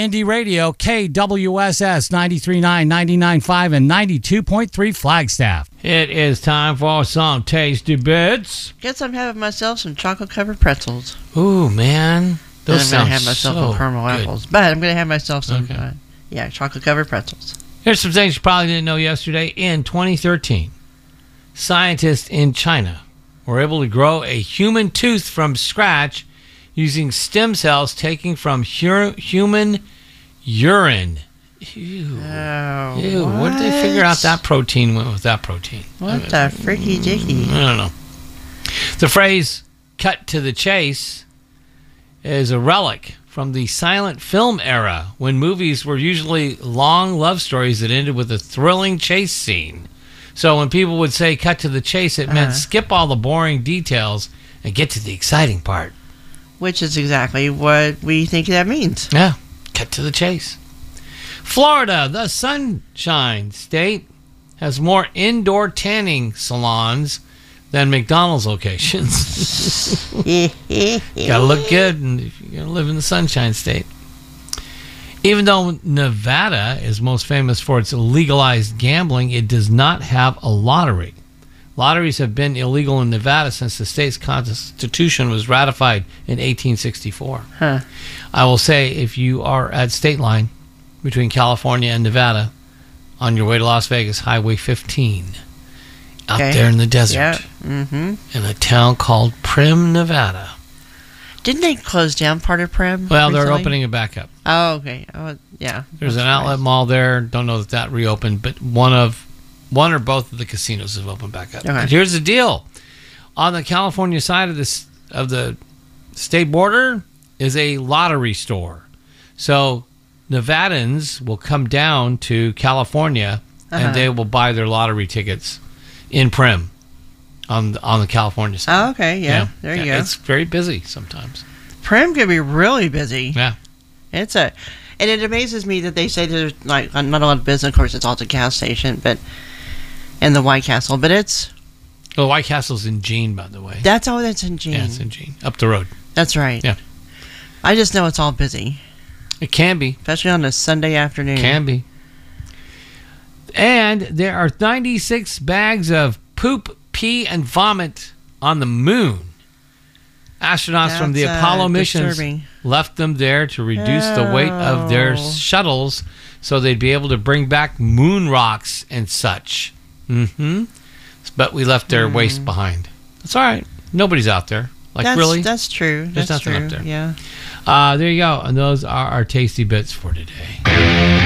Indie Radio, KWSS 93.9, 99.5, and 92.3 Flagstaff. It is time for some tasty bits. Guess I'm having myself some chocolate-covered pretzels. Ooh, man. Those and I'm sound going to have myself so some caramel good. apples. But I'm going to have myself some, Okay. chocolate-covered pretzels. Here's some things you probably didn't know yesterday. In 2013, scientists in China were able to grow a human tooth from scratch using stem cells taken from human urine. Ew. Oh, Ew. What did they figure out that protein went with that protein? What the freaky dicky? I don't know. The phrase cut to the chase is a relic from the silent film era when movies were usually long love stories that ended with a thrilling chase scene. So when people would say cut to the chase, it meant skip all the boring details and get to the exciting part. Which is exactly what we think that means. Yeah, cut to the chase. Florida, the Sunshine State, has more indoor tanning salons than McDonald's locations. Gotta look good and if you're gonna live in the Sunshine State. Even though Nevada is most famous for its legalized gambling, it does not have a lottery. Lotteries have been illegal in Nevada since the state's constitution was ratified in 1864. I will say, if you are at state line between California and Nevada on your way to Las Vegas, Highway 15, out there in the desert, in a town called Primm, Nevada. Didn't they close down part of Primm? Well, recently? they're opening it back up. Oh, okay. Oh, yeah. There's an outlet mall there. Don't know that reopened, but one or both of the casinos have opened back up. Okay. And here's the deal: on the California side of the state border is a lottery store. So Nevadans will come down to California and they will buy their lottery tickets in Primm on the California side. Oh, okay. Yeah. There you go. It's very busy sometimes. Primm can be really busy. Yeah. And it amazes me that they say there's like not a lot of business. Of course, it's all at the gas station, and the White Castle, but it's... Well, White Castle's in Jean, by the way. That's in Jean. Yeah, it's in Jean. Up the road. That's right. Yeah. I just know it's all busy. It can be. Especially on a Sunday afternoon. Can be. And there are 96 bags of poop, pee, and vomit on the moon. Astronauts from the Apollo missions left them there to reduce the weight of their shuttles so they'd be able to bring back moon rocks and such. But we left their waste behind. That's all right. Nobody's out there. Really? That's true. There's That's nothing true. up there. Yeah. There you go. And those are our tasty bits for today.